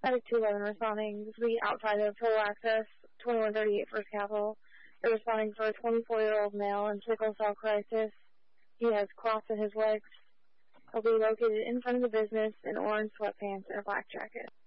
Medic 211 responding this week outside of Total Access, 2138 First Capitol. They're responding for a 24-year-old male in sickle cell crisis. He has clots in his legs. He'll be located in front of the business in orange sweatpants and a black jacket.